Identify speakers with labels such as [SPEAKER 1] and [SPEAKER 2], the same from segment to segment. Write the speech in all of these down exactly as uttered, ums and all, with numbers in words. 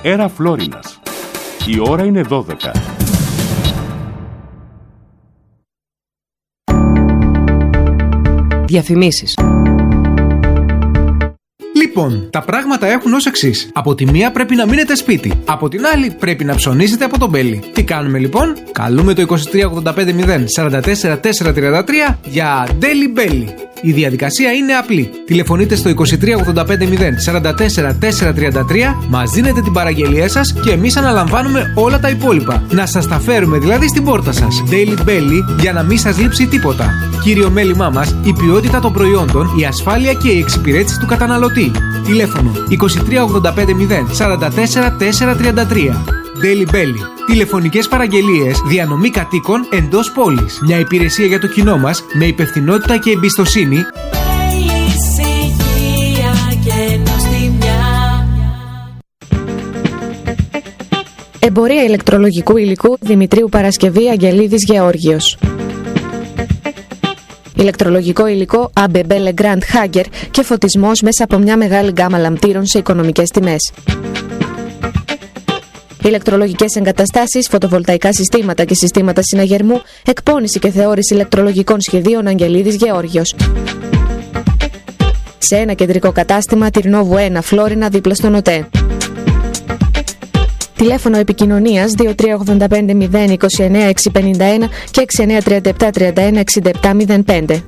[SPEAKER 1] αέρα Φλόρινας. Η ώρα είναι δώδεκα.
[SPEAKER 2] Διαφημίσεις.
[SPEAKER 3] Λοιπόν, τα πράγματα έχουν ως εξής. Από τη μία πρέπει να μείνετε σπίτι. Από την άλλη πρέπει να ψωνίσετε από τον Μπέλι. Τι κάνουμε λοιπόν? Καλούμε το είκοσι τρία ογδόντα πέντε μηδέν σαράντα τέσσερα τετρακόσια τριάντα τρία για Daily Belly. Η διαδικασία είναι απλή. Τηλεφωνείτε στο είκοσι τρία ογδόντα πέντε μηδέν σαράντα τέσσερα τετρακόσια τριάντα τρία, μας δίνετε την παραγγελία σας και εμείς αναλαμβάνουμε όλα τα υπόλοιπα. Να σας τα φέρουμε δηλαδή στην πόρτα σας. Daily Belly για να μην σας λείψει τίποτα. Κύριο μέλημά μας, η ποιότητα των προϊόντων, η ασφάλεια και η εξυπηρέτηση του καταναλωτή. Τηλέφωνο είκοσι τρία ογδόντα πέντε μηδέν σαράντα τέσσερα τετρακόσια τριάντα τρία. Daily Belly. Τηλεφωνικές παραγγελίες, διανομή κατοίκων εντός πόλης. Μια υπηρεσία για το κοινό μας με υπευθυνότητα και εμπιστοσύνη.
[SPEAKER 4] Εμπορία ηλεκτρολογικού υλικού Δημητρίου Παρασκευή Αγγελίδης Γεώργιος. Ηλεκτρολογικό υλικό έι μπι μπι Legrand Hager και φωτισμός μέσα από μια μεγάλη γκάμα λαμπτήρων σε οικονομικές τιμές. Ηλεκτρολογικές εγκαταστάσεις, φωτοβολταϊκά συστήματα και συστήματα συναγερμού, εκπώνηση και θεώρηση ηλεκτρολογικών σχεδίων Αγγελίδης Γεώργιος. Σε ένα κεντρικό κατάστημα, Τυρνόβου ένα, Φλόρινα, δίπλα στον ΟΤΕ. Τηλέφωνο επικοινωνίας δύο τρία ογδόντα πέντε μηδέν είκοσι εννέα εξακόσια πενήντα ένα και έξι εννέα τριάντα επτά τριάντα ένα εξήντα επτά μηδέν πέντε.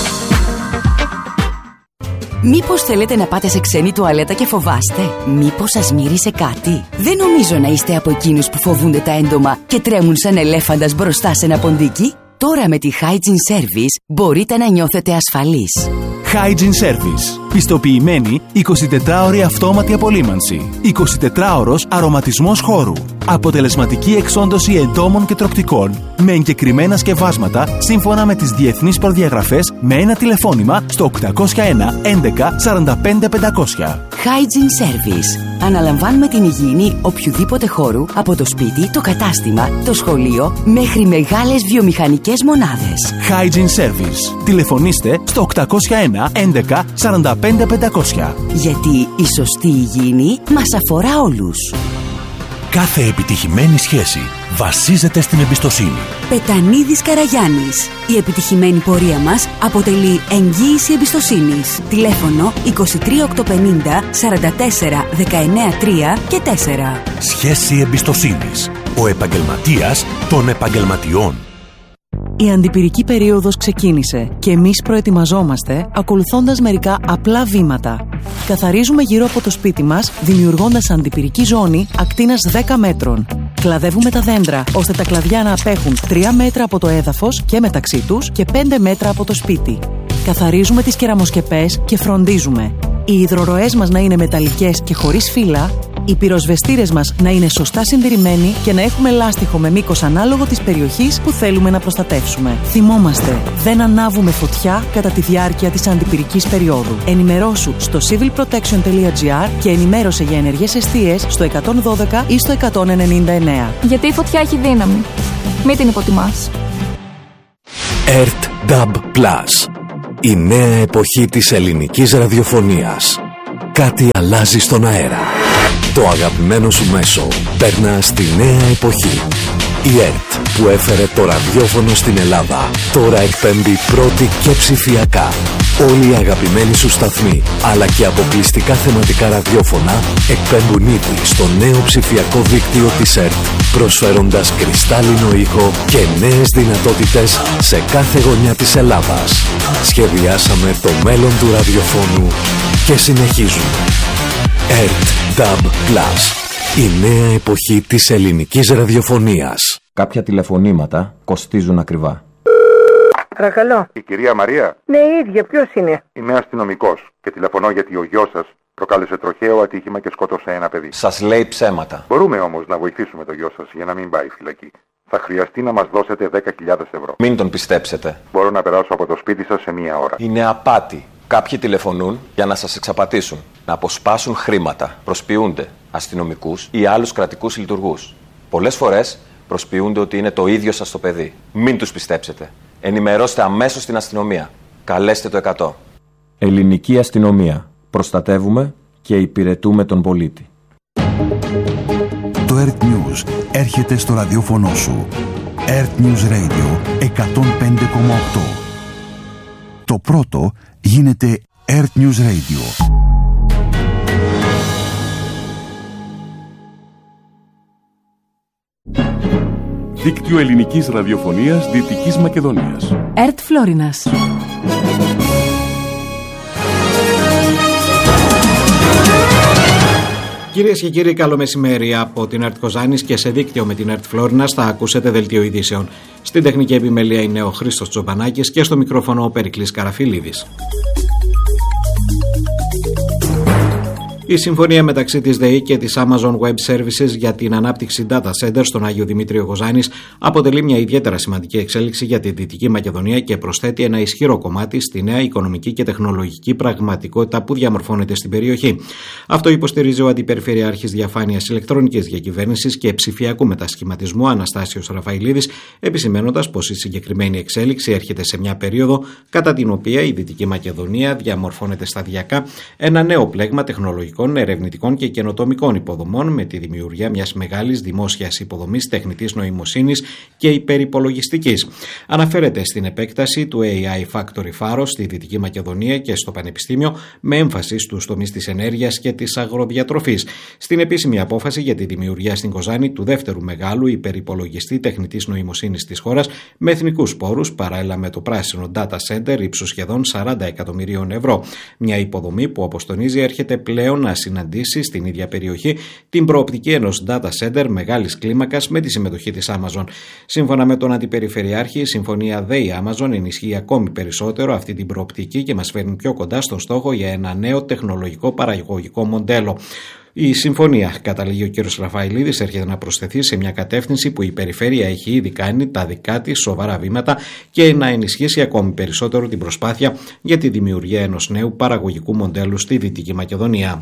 [SPEAKER 5] Μήπως θέλετε να πάτε σε ξένη τουαλέτα και φοβάστε? Μήπως σας μύρισε κάτι? Δεν νομίζω να είστε από εκείνους που φοβούνται τα έντομα και τρέμουν σαν ελέφαντας μπροστά σε ένα ποντίκι. Τώρα με τη Hygiene Service μπορείτε να νιώθετε ασφαλείς.
[SPEAKER 6] Hygiene Service. Πιστοποιημένη εικοσιτετράωρη αυτόματη απολύμανση. εικοσιτετράωρος αρωματισμός χώρου. Αποτελεσματική εξόντωση εντόμων και τροκτικών με εγκεκριμένα σκευάσματα σύμφωνα με τις διεθνείς προδιαγραφές με ένα τηλεφώνημα στο οκτακόσια ένα έντεκα σαράντα πέντε πεντακόσια.
[SPEAKER 5] Hygiene Service. Αναλαμβάνουμε την υγιεινή οποιοδήποτε χώρου από το σπίτι, το κατάστημα, το σχολείο μέχρι μεγάλες βιομηχανικές μονάδες.
[SPEAKER 6] Hygiene Service. Τηλεφωνήστε στο οκτακόσια ένα έντεκα σαράντα πέντε πεντακόσια.
[SPEAKER 5] Γιατί η σωστή υγιεινή μας αφορά όλους.
[SPEAKER 7] Κάθε επιτυχημένη σχέση βασίζεται στην εμπιστοσύνη.
[SPEAKER 5] Πετανίδης Καραγιάννης. Η επιτυχημένη πορεία μας αποτελεί εγγύηση εμπιστοσύνης. Τηλέφωνο είκοσι τρία οκτακόσια πενήντα σαράντα τέσσερα δεκαεννέα τρία και τέσσερα.
[SPEAKER 7] Σχέση εμπιστοσύνης. Ο επαγγελματίας των επαγγελματιών.
[SPEAKER 2] Η αντιπυρική περίοδος ξεκίνησε και εμείς προετοιμαζόμαστε ακολουθώντας μερικά απλά βήματα. Καθαρίζουμε γύρω από το σπίτι μας, δημιουργώντας αντιπυρική ζώνη ακτίνας δέκα μέτρων. Κλαδεύουμε τα δέντρα, ώστε τα κλαδιά να απέχουν τρία μέτρα από το έδαφος και μεταξύ τους και πέντε μέτρα από το σπίτι. Καθαρίζουμε τις κεραμοσκεπές και φροντίζουμε οι υδροροές μας να είναι μεταλλικές και χωρίς φύλλα, οι πυροσβεστήρες μας να είναι σωστά συντηρημένοι και να έχουμε λάστιχο με μήκος ανάλογο της περιοχής που θέλουμε να προστατεύσουμε. Θυμόμαστε, δεν ανάβουμε φωτιά κατά τη διάρκεια της αντιπυρικής περίοδου. Ενημερώσου στο civilprotection τελεία gr και ενημέρωσε για ενεργές εστίες στο εκατόν δώδεκα ή στο εκατόν ενενήντα εννέα.
[SPEAKER 8] Γιατί η φωτιά έχει δύναμη. Μην την υποτιμάς.
[SPEAKER 7] ερτ νταμπ Plus. Η νέα εποχή της ελληνικής ραδιοφωνίας. Κάτι αλλάζει στον αέρα. Το αγαπημένο σου μέσο περνά στη νέα εποχή. Η ΕΡΤ που έφερε το ραδιόφωνο στην Ελλάδα τώρα εκπέμπει πρώτη και ψηφιακά. Όλοι οι αγαπημένοι σου σταθμοί αλλά και αποκλειστικά θεματικά ραδιόφωνα εκπέμπουν ήδη στο νέο ψηφιακό δίκτυο της ΕΡΤ, προσφέροντας κρυστάλλινο ήχο και νέες δυνατότητες σε κάθε γωνιά της Ελλάδας. Σχεδιάσαμε το μέλλον του ραδιοφώνου και συνεχίζουμε. ερτ νταμπ Plus. Η νέα εποχή της ελληνικής ραδιοφωνίας.
[SPEAKER 9] Κάποια τηλεφωνήματα κοστίζουν ακριβά.
[SPEAKER 10] Παρακαλώ.
[SPEAKER 11] Η κυρία Μαρία.
[SPEAKER 10] Ναι, η ίδια. Ποιος είναι?
[SPEAKER 11] Είμαι αστυνομικός και τηλεφωνώ γιατί ο γιος σας προκάλεσε τροχαίο ατύχημα και σκότωσε ένα παιδί.
[SPEAKER 9] Σας λέει ψέματα.
[SPEAKER 11] Μπορούμε όμως να βοηθήσουμε το γιο σας για να μην πάει φυλακή. Θα χρειαστεί να μας δώσετε δέκα χιλιάδες ευρώ.
[SPEAKER 9] Μην τον πιστέψετε.
[SPEAKER 11] Μπορώ να περάσω από το σπίτι σας σε μία ώρα.
[SPEAKER 9] Είναι απάτη. Κάποιοι τηλεφωνούν για να σας εξαπατήσουν, να αποσπάσουν χρήματα, προσποιούνται αστυνομικούς ή άλλους κρατικούς λειτουργούς. Πολλές φορές προσποιούνται ότι είναι το ίδιο σας το παιδί. Μην τους πιστέψετε. Ενημερώστε αμέσως την αστυνομία. Καλέστε το εκατό.
[SPEAKER 12] Ελληνική αστυνομία. Προστατεύουμε και υπηρετούμε τον πολίτη. Το Earth News έρχεται στο ραδιόφωνο σου. Earth News Radio εκατόν πέντε κόμμα οκτώ. Το πρώτο γίνεται Earth News Radio.
[SPEAKER 1] Δίκτυο ελληνικής ραδιοφωνίας Δυτικής Μακεδονίας.
[SPEAKER 5] Ερτ Φλόρινας.
[SPEAKER 3] Κυρίες και κύριοι, καλό μεσημέρι από την Ερτ Κοζάνης και σε δίκτυο με την Ερτ Φλόρινας θα ακούσετε δελτίο ειδήσεων. Στην τεχνική επιμέλεια είναι ο Χρήστος Τσοπανάκης και στο μικρόφωνο ο Περικλής Καραφίλιδης. Η συμφωνία μεταξύ της ΔΕΗ και της Amazon Web Services για την ανάπτυξη data center στον Άγιο Δημήτριο Κοζάνης αποτελεί μια ιδιαίτερα σημαντική εξέλιξη για τη Δυτική Μακεδονία και προσθέτει ένα ισχυρό κομμάτι στη νέα οικονομική και τεχνολογική πραγματικότητα που διαμορφώνεται στην περιοχή. Αυτό υποστηρίζει ο Αντιπεριφερειάρχης Διαφάνειας Ηλεκτρονικής Διακυβέρνησης και Ψηφιακού Μετασχηματισμού Αναστάσιος Ραφαηλίδης, επισημαίνοντας πως η συγκεκριμένη εξέλιξη έρχεται σε μια περίοδο κατά την οποία η Δυτική Μακεδονία διαμορφώνεται σταδιακά ένα νέο πλέγμα τεχνολογικών, ερευνητικών και καινοτομικών υποδομών με τη δημιουργία μιας μεγάλης δημόσιας υποδομής τεχνητής νοημοσύνης και υπερυπολογιστικής. Αναφέρεται στην επέκταση του έι άι Factory Φάρος στη Δυτική Μακεδονία και στο Πανεπιστήμιο με έμφαση στους τομείς της ενέργειας και της αγροδιατροφής. Στην επίσημη απόφαση για τη δημιουργία στην Κοζάνη του δεύτερου μεγάλου υπερυπολογιστή τεχνητής νοημοσύνης της χώρας με εθνικούς πόρους παράλληλα με το πράσινο Data Center ύψους σχεδόν σαράντα εκατομμυρίων ευρώ. Μια υποδομή που, όπως τονίζει, έρχεται πλέον να συναντήσει στην ίδια περιοχή την προοπτική ενός data center μεγάλης κλίμακας με τη συμμετοχή της Amazon. Σύμφωνα με τον Αντιπεριφερειάρχη, η συμφωνία ΔΕΗ Amazon ενισχύει ακόμη περισσότερο αυτή την προοπτική και μας φέρνει πιο κοντά στον στόχο για ένα νέο τεχνολογικό παραγωγικό μοντέλο. Η συμφωνία, καταλήγει ο κ. Ραφαηλίδης, έρχεται να προσθεθεί σε μια κατεύθυνση που η περιφέρεια έχει ήδη κάνει τα δικά της σοβαρά βήματα και να ενισχύσει ακόμη περισσότερο την προσπάθεια για τη δημιουργία ενός νέου παραγωγικού μοντέλου στη Δυτική Μακεδονία.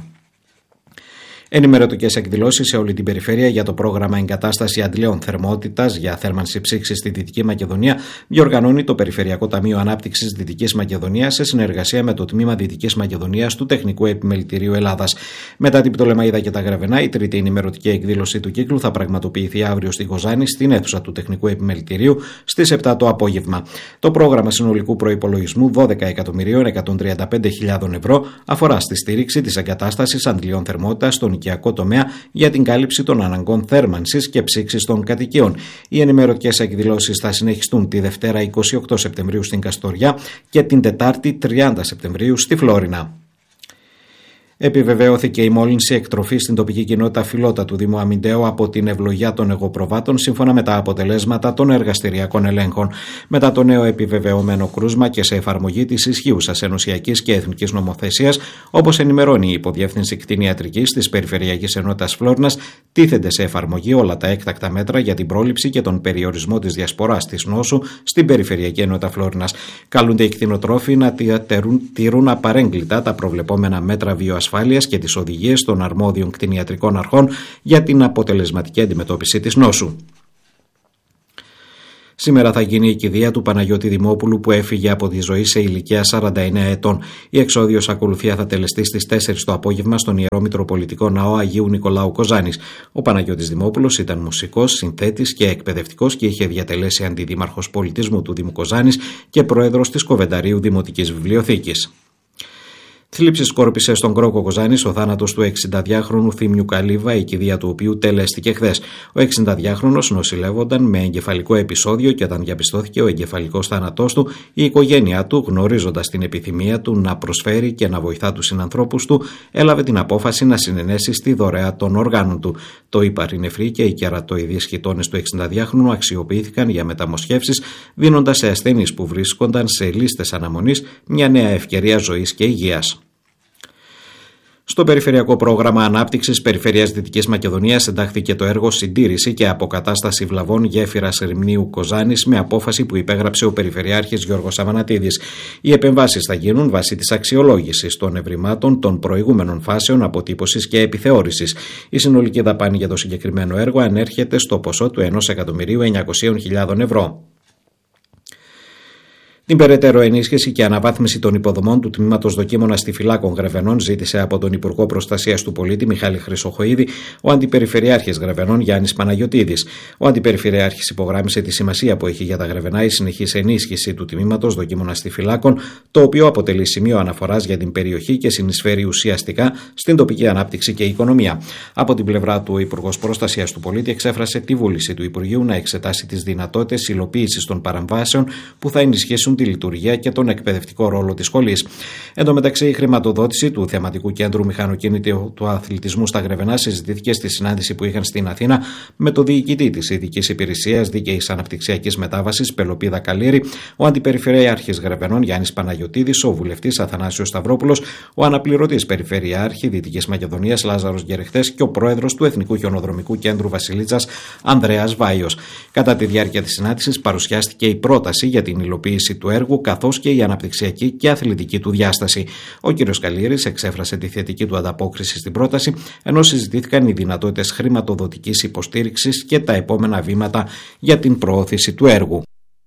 [SPEAKER 3] Ενημερωτικές εκδηλώσεις σε όλη την περιφέρεια για το πρόγραμμα Εγκατάσταση Αντλέων Θερμότητας για θέρμανση ψήξης στη Δυτική Μακεδονία διοργανώνει το Περιφερειακό Ταμείο Ανάπτυξης Δυτικής Μακεδονίας σε συνεργασία με το Τμήμα Δυτικής Μακεδονίας του Τεχνικού Επιμελητηρίου Ελλάδας. Μετά την Πτολεμαΐδα και τα Γραβενά, η τρίτη ενημερωτική εκδήλωση του κύκλου θα πραγματοποιηθεί αύριο στην Κοζάνη, στην αίθουσα του Τεχνικού Επιμελητηρίου, στις επτά το απόγευμα. Το πρόγραμμα συνολικού προϋπολογισμού δώδεκα εκατομμυρίων εκατόν τριάντα πέντε χιλιάδων ευρώ αφορά στη στήριξη της εγκατάστασης αντλειών θερμότητας στον οικιακό τομέα για την κάλυψη των αναγκών θέρμανσης και ψήξης των κατοικίων. Οι ενημερωτικές εκδηλώσεις θα συνεχιστούν τη Δευτέρα εικοστή όγδοη Σεπτεμβρίου στην Καστοριά και την Τετάρτη τριάντα Σεπτεμβρίου στη Φλόρινα. Επιβεβαιώθηκε η μόλυνση εκτροφή στην τοπική κοινότητα Φιλότα του Δήμου Αμιντέου από την ευλογιά των εγωπροβάτων σύμφωνα με τα αποτελέσματα των εργαστηριακών ελέγχων. Μετά το νέο επιβεβαιωμένο κρούσμα και σε εφαρμογή της ισχύουσας ενωσιακής και εθνικής νομοθεσίας, όπως ενημερώνει η Υποδιεύθυνση Κτηνιατρικής της Περιφερειακής Ενότητας Φλόρινας, τίθενται σε εφαρμογή όλα τα έκτακτα μέτρα για την πρόληψη και τον περιορισμό της διασποράς της νόσου στην Περιφερειακή Ενότητα Φλόρινας. Καλούνται οι κτηνοτρόφοι να τηρούν απαρέγκλιτα τα προβλεπόμενα μέτρα βιοασφάλειας ασφάλειας και τις οδηγίες των αρμόδιων κτηνιατρικών αρχών για την αποτελεσματική αντιμετώπιση της νόσου. Σήμερα θα γίνει η κηδεία του Παναγιώτη Δημόπουλου που έφυγε από τη ζωή σε ηλικία σαράντα εννέα ετών. Η εξόδιος ακολουθία θα τελεστεί στις τέσσερις το απόγευμα στον Ιερό Μητροπολιτικό Ναό Αγίου Νικολάου Κοζάνης. Ο Παναγιώτης Δημόπουλος ήταν μουσικός, συνθέτης και εκπαιδευτικός και είχε διατελέσει αντιδήμαρχος πολιτισμού του Δήμου Κοζάνης και πρόεδρος της Κοβενταρίου Δημοτικής Βιβλιοθήκης. Θλίψη σκόρπισε στον Κρόκο Κοζάνης ο θάνατος του εξηνταδυάχρονου Θήμιου Καλίβα, η κηδεία του οποίου τελέστηκε χθες. Ο εξηνταδυάχρονος νοσηλεύονταν με εγκεφαλικό επεισόδιο και όταν διαπιστώθηκε ο εγκεφαλικός θάνατός του, η οικογένειά του, γνωρίζοντας την επιθυμία του να προσφέρει και να βοηθά τους συνανθρώπους του, έλαβε την απόφαση να συνενέσει στη δωρεά των οργάνων του. Το ύπαροι νεφροί και οι κερατοειδείς χιτώνες του εξηνταδυάχρονου αξιοποιήθηκαν για μεταμοσχεύσεις, δίνοντας σε ασθενείς που βρίσκονταν σε λίστες αναμονής μια νέα ευκαιρία ζωής και υγείας. Στο Περιφερειακό Πρόγραμμα Ανάπτυξης Περιφερειάς Δυτικής Μακεδονίας εντάχθηκε το έργο Συντήρηση και Αποκατάσταση Βλαβών Γέφυρας Ρημνίου Κοζάνης με απόφαση που υπέγραψε ο Περιφερειάρχης Γιώργος Αβανατίδης. Οι επεμβάσεις θα γίνουν βάσει της αξιολόγησης των ευρημάτων των προηγούμενων φάσεων αποτύπωσης και επιθεώρησης. Η συνολική δαπάνη για το συγκεκριμένο έργο ανέρχεται στο ποσό του ενός εκατομμυρίου εννιακόσιες χιλιάδες ευρώ.
[SPEAKER 13] Την περαιτέρω ενίσχυση και αναβάθμιση των υποδομών του τμήματος δοκίμων αστιφυλάκων Γρεβενών ζήτησε από τον Υπουργό Προστασίας του Πολίτη Μιχάλη Χρυσοχοΐδη ο Αντιπεριφερειάρχης Γρεβενών Γιάννης Παναγιωτίδης. Ο Αντιπεριφερειάρχης υπογράμμισε τη σημασία που έχει για τα Γρεβενά η συνεχής ενίσχυση του τμήματος δοκίμων αστιφυλάκων, το οποίο αποτελεί σημείο αναφοράς για την περιοχή και συνεισφέρει ουσιαστικά στην τοπική ανάπτυξη και οικονομία. Από την πλευρά του, ο Υπουργός Προστασίας του Πολίτη εξέφρασε τη βούληση του Υπουργείου να εξετάσει τις δυνατότητες υλοποίησης των παρεμβάσεων που θα ενισχύσουν τη λειτουργία και τον εκπαιδευτικό ρόλο της σχολής. Εν τω μεταξύ, η χρηματοδότηση του θεματικού κέντρου μηχανοκίνητου του αθλητισμού στα Γρεβενά συζητήθηκε στη συνάντηση που είχαν στην Αθήνα με το διοικητή της Ειδικής Υπηρεσίας Δίκαιης Αναπτυξιακής Μετάβασης, Πελοπίδα Καλήρη, ο Αντιπεριφερειάρχης Γρεβενών Γιάννης Παναγιωτίδης, ο βουλευτής Αθανάσιος Σταυρόπουλος, ο αναπληρωτής Περιφερειάρχη Δυτικής Μακεδονίας Λάζαρος Γκερεχτές και ο πρόεδρος του Εθνικού Χιονοδρομικού Κέντρου Βασιλίτσας Ανδρέας Βάιος. Κατά τη διάρκεια της συνάντησης παρουσιάστηκε η πρόταση για την υλοποίηση του έργου καθώς και η αναπτυξιακή και αθλητική του διάσταση. Ο κ. Καλήρης εξέφρασε τη θετική του ανταπόκριση στην πρόταση, ενώ συζητήθηκαν οι δυνατότητες χρηματοδοτικής υποστήριξης και τα επόμενα βήματα για την προώθηση του έργου.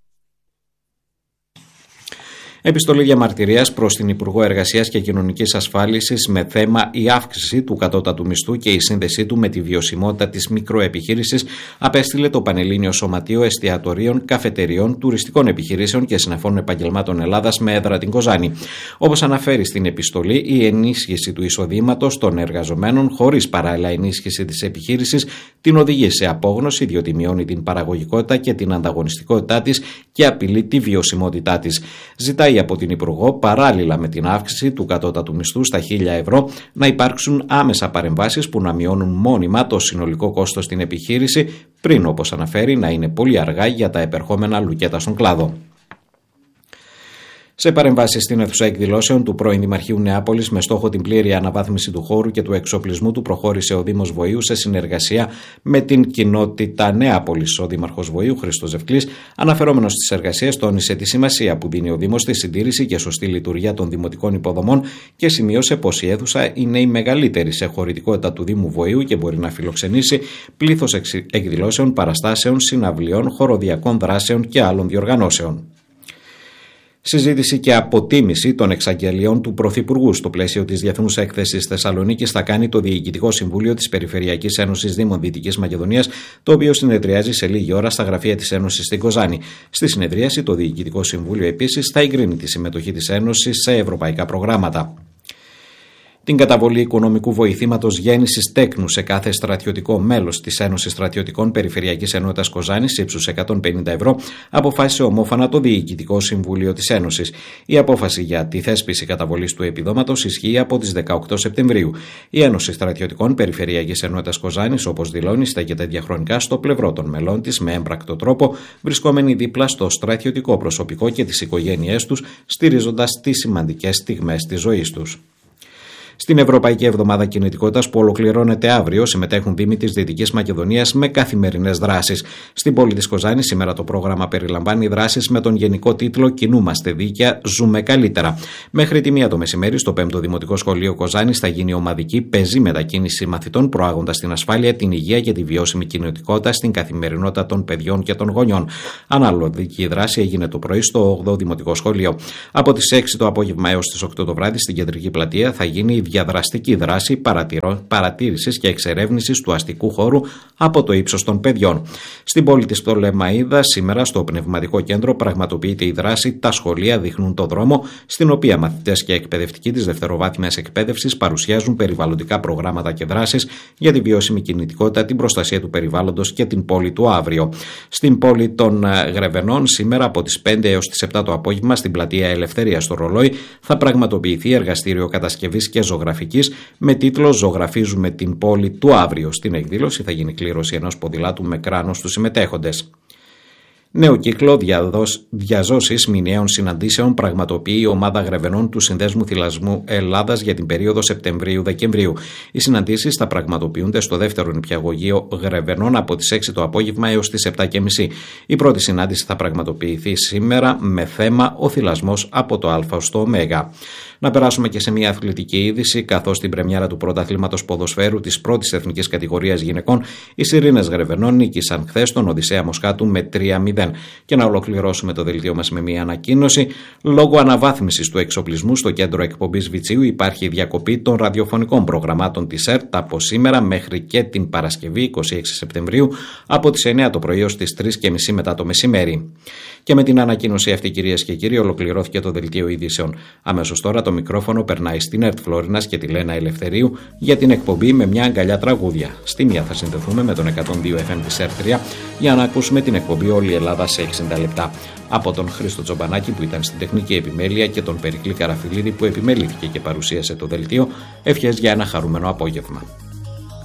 [SPEAKER 13] Επιστολή διαμαρτυρίας προς την Υπουργό Εργασίας και Κοινωνικής Ασφάλισης με θέμα η αύξηση του κατώτατου μισθού και η σύνδεσή του με τη βιωσιμότητα της μικροεπιχείρησης απέστειλε το Πανελλήνιο Σωματείο Εστιατορίων, Καφετεριών, Τουριστικών Επιχειρήσεων και Συναφών Επαγγελμάτων Ελλάδας με έδρα την Κοζάνη. Όπως αναφέρει στην επιστολή, η ενίσχυση του εισοδήματος των εργαζομένων χωρίς παράλληλα ενίσχυση της επιχείρησης την οδηγεί σε απόγνωση, διότι μειώνει την παραγωγικότητα και την ανταγωνιστικότητά της και απειλεί τη βιωσιμότητά της. Ζητάει από την Υπουργό, παράλληλα με την αύξηση του κατώτατου μισθού στα χίλια ευρώ, να υπάρξουν άμεσα παρεμβάσεις που να μειώνουν μόνιμα το συνολικό κόστος στην επιχείρηση, πριν, όπως αναφέρει, να είναι πολύ αργά για τα επερχόμενα λουκέτα στον κλάδο. Σε παρεμβάσεις στην αίθουσα εκδηλώσεων του πρώην Δημαρχείου Νεάπολης με στόχο την πλήρη αναβάθμιση του χώρου και του εξοπλισμού του, προχώρησε ο Δήμος Βοήου σε συνεργασία με την κοινότητα Νεάπολης. Ο Δήμαρχος Βοήου, Χρήστος Ζευκλής, αναφερόμενος στις εργασίες, τόνισε τη σημασία που δίνει ο Δήμος στη συντήρηση και σωστή λειτουργία των δημοτικών υποδομών και σημείωσε πως η αίθουσα είναι η μεγαλύτερη σε χωρητικότητα του Δήμου Βοήου και μπορεί να φιλοξενήσει πλήθος εκδηλώσεων, παραστάσεων, συναυλιών, χοροδιακών δράσεων και άλλων διοργανώσεων. Συζήτηση και αποτίμηση των εξαγγελιών του Πρωθυπουργού στο πλαίσιο της Διεθνούς Έκθεσης Θεσσαλονίκης θα κάνει το Διοικητικό Συμβούλιο της Περιφερειακής Ένωσης Δήμων Δυτικής Μακεδονίας, το οποίο συνεδριάζει σε λίγη ώρα στα γραφεία της Ένωσης στην Κοζάνη. Στη συνεδρίαση, το Διοικητικό Συμβούλιο επίσης θα εγκρίνει τη συμμετοχή της Ένωσης σε ευρωπαϊκά προγράμματα. Την καταβολή οικονομικού βοηθήματος γέννησης τέκνου σε κάθε στρατιωτικό μέλος της Ένωσης Στρατιωτικών Περιφερειακής Ενότητας Κοζάνης ύψους εκατόν πενήντα ευρώ αποφάσισε ομόφωνα το Διοικητικό Συμβούλιο της Ένωσης. Η απόφαση για τη θέσπιση καταβολής του επιδόματος ισχύει από τις δεκαοκτώ Σεπτεμβρίου. Η Ένωση Στρατιωτικών Περιφερειακής Ενότητας Κοζάνης, όπως δηλώνει, στέκεται διαχρονικά στο πλευρό των μελών της με έμπρακτο τρόπο, βρισκόμενοι δίπλα στο στρατιωτικό προσωπικό και τις οικογένειές τους, στηρίζοντας τις σημαντικές στιγμές της ζωής τους. Στην Ευρωπαϊκή Εβδομάδα Κινητικότητας που ολοκληρώνεται αύριο, συμμετέχουν δήμοι της Δυτικής Μακεδονίας με καθημερινές δράσεις. Στην πόλη της Κοζάνης σήμερα το πρόγραμμα περιλαμβάνει δράσεις με τον γενικό τίτλο «Κινούμαστε δίκαια, ζούμε καλύτερα». Μέχρι τη μία το μεσημέρι, στο πέμπτο Δημοτικό Σχολείο Κοζάνης θα γίνει ομαδική πεζή μετακίνηση μαθητών, προάγοντας την ασφάλεια, την υγεία και τη βιώσιμη κινητικότητα στην καθημερινότητα των παιδιών και των γονιών. Αναλογική δράση έγινε το πρωί στο όγδοο Δημοτικό Σχολείο. Από τις έξι το απόγευμα έως τις οκτώ το βράδυ στην κεντρική πλατεία θα γίνει η διαδραστική δράση παρατήρησης και εξερεύνησης του αστικού χώρου από το ύψος των παιδιών. Στην πόλη της Πτολεμαΐδα σήμερα στο Πνευματικό Κέντρο πραγματοποιείται η δράση «Τα σχολεία δείχνουν το δρόμο», στην οποία μαθητές και εκπαιδευτικοί της δευτεροβάθμιας εκπαίδευσης παρουσιάζουν περιβαλλοντικά προγράμματα και δράσεις για τη βιώσιμη κινητικότητα, την προστασία του περιβάλλοντος και την πόλη του αύριο. Στην πόλη των Γρεβενών σήμερα από τις πέντε έως τις επτά το απόγευμα στην πλατεία Ελευθερίας στο Ρολόι θα πραγματοποιηθεί εργαστήριο κατασκευής και ζωγραφικής με τίτλο «Ζωγραφίζουμε την πόλη του αύριο». Στην εκδήλωση θα γίνει κλήρωση ενός ποδηλάτου με κράνο στους συμμετέχοντες. Νέο κύκλο διαζώσεις μηνιαίων συναντήσεων πραγματοποιεί η ομάδα Γρεβενών του Συνδέσμου Θυλασμού Ελλάδας για την περίοδο Σεπτεμβρίου-Δεκεμβρίου. Οι συναντήσεις θα πραγματοποιούνται στο δεύτερο νηπιαγωγείο Γρεβενών από τις έξι το απόγευμα έως τις επτά και μισή. Η πρώτη συνάντηση θα πραγματοποιηθεί σήμερα με θέμα «Ο θυλασμός από το Α στο Ω». Να περάσουμε και σε μια αθλητική είδηση, καθώς στην πρεμιέρα του πρωταθλήματος ποδοσφαίρου της πρώτης εθνικής κατηγορίας γυναικών, οι Σιρήνες Γρεβενών νίκησαν χθες τον Οδυσσέα Μοσχάτου με τρία μηδέν. Και να ολοκληρώσουμε το δελτίο μας με μια ανακοίνωση. Λόγω αναβάθμισης του εξοπλισμού στο κέντρο εκπομπής Βιτσίου υπάρχει διακοπή των ραδιοφωνικών προγραμμάτων της ΕΡΤ από σήμερα μέχρι και την Παρασκευή είκοσι έξι Σεπτεμβρίου από τις εννιά το πρωί ως τις τρεις και μισή μετά το μεσημέρι. Και με την ανακοίνωση αυτή, κυρίες και κύριοι, ολοκληρώθηκε το δελτίο ειδήσεων. Αμέσως τώρα το μικρόφωνο περνάει στην ΕΡΤ Φλόρινας και τη Λένα Ελευθερίου για την εκπομπή με μια αγκαλιά τραγούδια. Στη μία θα συνδεθούμε με τον εκατόν δύο εφ εμ της ΕΡΤ τρία για να ακούσουμε την εκπομπή Όλη η Ελλάδα σε εξήντα λεπτά. Από τον Χρήστο Τζομπανάκη που ήταν στην τεχνική επιμέλεια και τον Περικλή Καραφιλίδη που επιμελήθηκε και παρουσίασε το δελτίο, ευχές για ένα χαρούμενο απόγευμα.